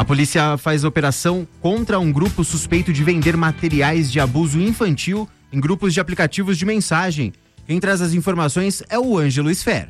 A polícia faz operação contra um grupo suspeito de vender materiais de abuso infantil em grupos de aplicativos de mensagem. Quem traz as informações é o Ângelo Esfer.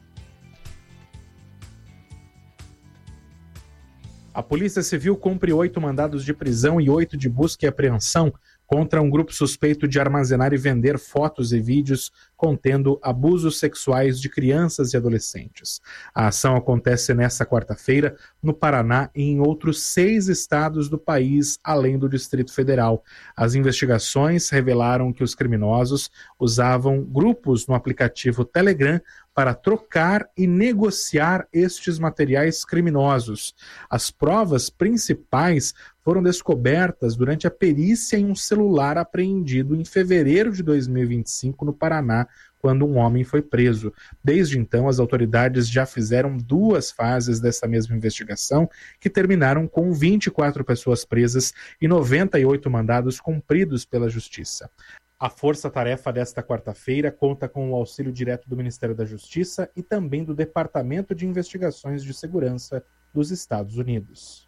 A Polícia Civil cumpre 8 mandados de prisão e 8 de busca e apreensão contra um grupo suspeito de armazenar e vender fotos e vídeos contendo abusos sexuais de crianças e adolescentes. A ação acontece nesta quarta-feira no Paraná e em outros 6 estados do país, além do Distrito Federal. As investigações revelaram que os criminosos usavam grupos no aplicativo Telegram para trocar e negociar estes materiais criminosos. As provas principais foram descobertas durante a perícia em um celular apreendido em fevereiro de 2025 no Paraná, quando um homem foi preso. Desde então, as autoridades já fizeram 2 fases dessa mesma investigação, que terminaram com 24 pessoas presas e 98 mandados cumpridos pela Justiça. A força-tarefa desta quarta-feira conta com o auxílio direto do Ministério da Justiça e também do Departamento de Investigações de Segurança dos Estados Unidos.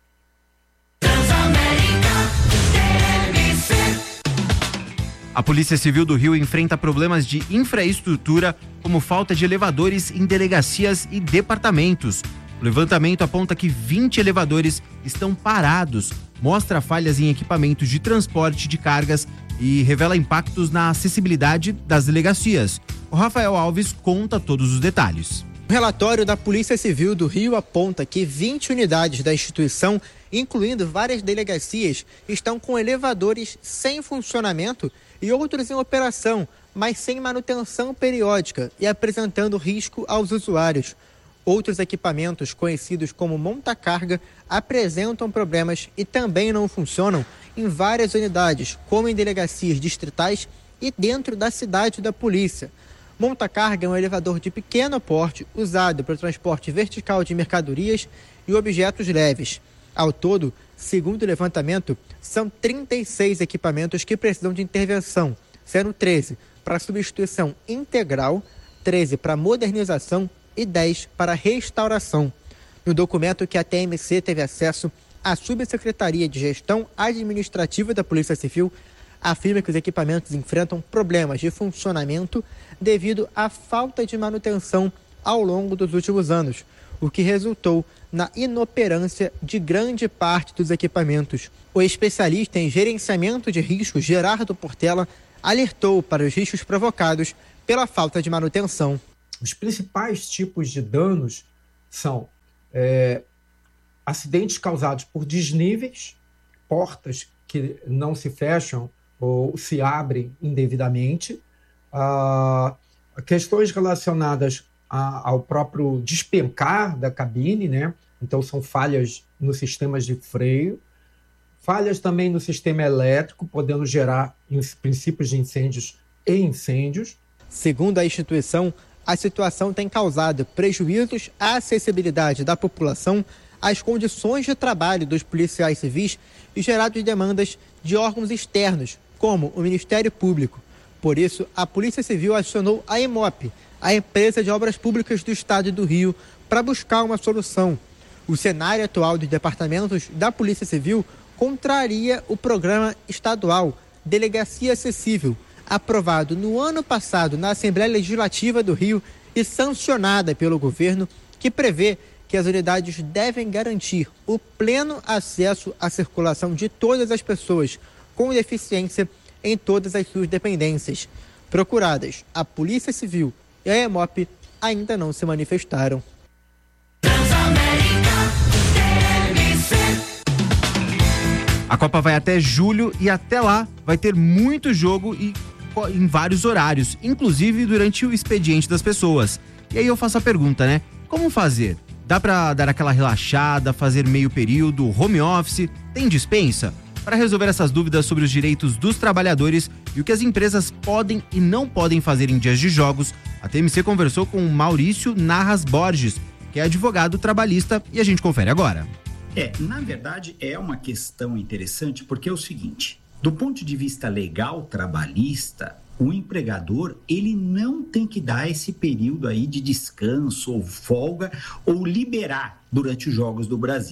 A Polícia Civil do Rio enfrenta problemas de infraestrutura, como falta de elevadores em delegacias e departamentos. O levantamento aponta que 20 elevadores estão parados, mostra falhas em equipamentos de transporte de cargas e revela impactos na acessibilidade das delegacias. O Rafael Alves conta todos os detalhes. O relatório da Polícia Civil do Rio aponta que 20 unidades da instituição, incluindo várias delegacias, estão com elevadores sem funcionamento e outros em operação, mas sem manutenção periódica e apresentando risco aos usuários. Outros equipamentos, conhecidos como monta-carga, apresentam problemas e também não funcionam em várias unidades, como em delegacias distritais e dentro da cidade da polícia. Monta-carga é um elevador de pequeno porte usado para o transporte vertical de mercadorias e objetos leves. Ao todo, segundo o levantamento, são 36 equipamentos que precisam de intervenção, sendo 13 para substituição integral, 13 para modernização e 10 para restauração. No documento que a TMC teve acesso, a Subsecretaria de Gestão Administrativa da Polícia Civil afirma que os equipamentos enfrentam problemas de funcionamento devido à falta de manutenção ao longo dos últimos anos, o que resultou na inoperância de grande parte dos equipamentos. O especialista em gerenciamento de riscos, Gerardo Portela, alertou para os riscos provocados pela falta de manutenção. Os principais tipos de danos são acidentes causados por desníveis, portas que não se fecham ou se abrem indevidamente, questões relacionadas ao próprio despencar da cabine, né? Então são falhas nos sistemas de freio, falhas também no sistema elétrico, podendo gerar princípios de incêndios e incêndios. Segundo a instituição, a situação tem causado prejuízos à acessibilidade da população, às condições de trabalho dos policiais civis e gerado demandas de órgãos externos, como o Ministério Público. Por isso, a Polícia Civil acionou a EMOP, a Empresa de Obras Públicas do Estado do Rio, para buscar uma solução. O cenário atual dos departamentos da Polícia Civil contraria o programa estadual Delegacia Acessível, aprovado no ano passado na Assembleia Legislativa do Rio e sancionada pelo governo, que prevê que as unidades devem garantir o pleno acesso à circulação de todas as pessoas com deficiência em todas as suas dependências. Procuradas, a Polícia Civil e a EMOP ainda não se manifestaram. A Copa vai até julho e até lá vai ter muito jogo e em vários horários, inclusive durante o expediente das pessoas. E aí eu faço a pergunta, né? Como fazer? Dá pra dar aquela relaxada, fazer meio período, home office? Tem dispensa? Para resolver essas dúvidas sobre os direitos dos trabalhadores e o que as empresas podem e não podem fazer em dias de jogos, a TMC conversou com Maurício Narras Borges, que é advogado trabalhista, e a gente confere agora. Na verdade é uma questão interessante porque é o seguinte, do ponto de vista legal trabalhista, o empregador ele não tem que dar esse período aí de descanso ou folga ou liberar durante os Jogos do Brasil.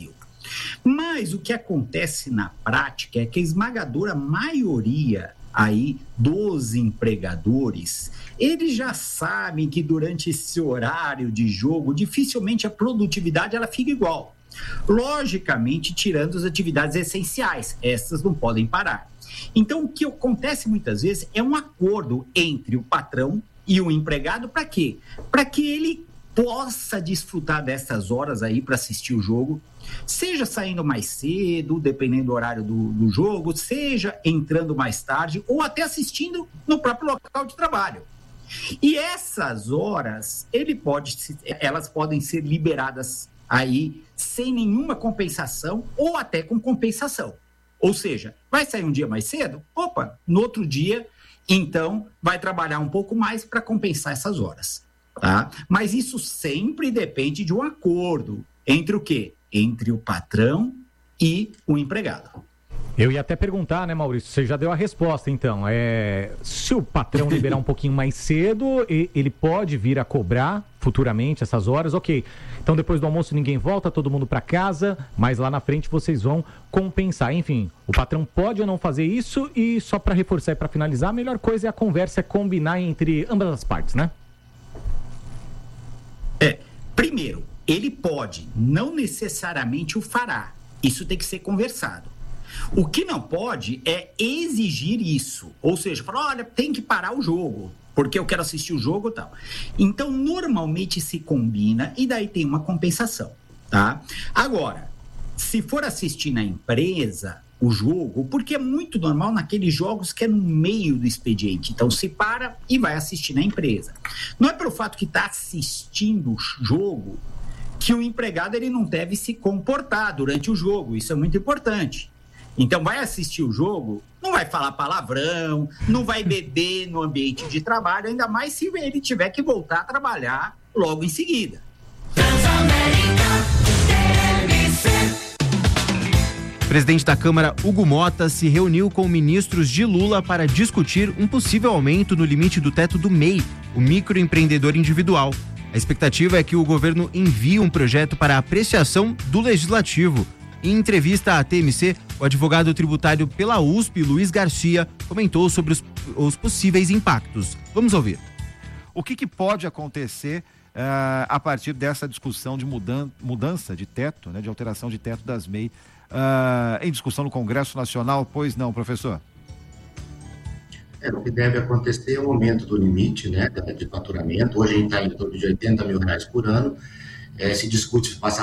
Mas o que acontece na prática é que a esmagadora maioria aí dos empregadores, eles já sabem que durante esse horário de jogo, dificilmente a produtividade ela fica igual. Logicamente, tirando as atividades essenciais, essas não podem parar. Então, o que acontece muitas vezes é um acordo entre o patrão e o empregado para quê? Para que ele possa desfrutar dessas horas aí para assistir o jogo, seja saindo mais cedo, dependendo do horário do jogo, seja entrando mais tarde ou até assistindo no próprio local de trabalho. E essas horas, elas podem ser liberadas aí sem nenhuma compensação ou até com compensação. Ou seja, vai sair um dia mais cedo? Opa, no outro dia, então, vai trabalhar um pouco mais para compensar essas horas. Tá? Mas isso sempre depende de um acordo entre o quê? Entre o patrão e o empregado. Eu ia até perguntar, né, Maurício? Você já deu a resposta, então. Se o patrão liberar um pouquinho mais cedo, ele pode vir a cobrar futuramente essas horas, ok. Então, depois do almoço, ninguém volta, todo mundo para casa, mas lá na frente vocês vão compensar. Enfim, o patrão pode ou não fazer isso, e só para reforçar e para finalizar, a melhor coisa é a conversa, é combinar entre ambas as partes, né? Primeiro, ele pode, não necessariamente o fará. Isso tem que ser conversado. O que não pode é exigir isso. Ou seja, falar, olha, tem que parar o jogo, porque eu quero assistir o jogo e tal. Então, normalmente se combina e daí tem uma compensação, tá? Agora, se for assistir na empresa o jogo, porque é muito normal naqueles jogos que é no meio do expediente. Então, se para e vai assistir na empresa. Não é pelo fato que está assistindo o jogo que o empregado ele não deve se comportar durante o jogo. Isso é muito importante. Então, vai assistir o jogo, não vai falar palavrão, não vai beber no ambiente de trabalho, ainda mais se ele tiver que voltar a trabalhar logo em seguida. O presidente da Câmara, Hugo Mota, se reuniu com ministros de Lula para discutir um possível aumento no limite do teto do MEI, o microempreendedor individual. A expectativa é que o governo envie um projeto para apreciação do Legislativo. Em entrevista à TMC, o advogado tributário pela USP, Luiz Garcia, comentou sobre os possíveis impactos. Vamos ouvir. O que pode acontecer a partir dessa discussão de mudança de teto, né, de alteração de teto das MEI, em discussão no Congresso Nacional? Pois não, professor? O que deve acontecer é o aumento do limite, né, de faturamento. Hoje a gente está em torno de R$80 mil por ano. Se discute passar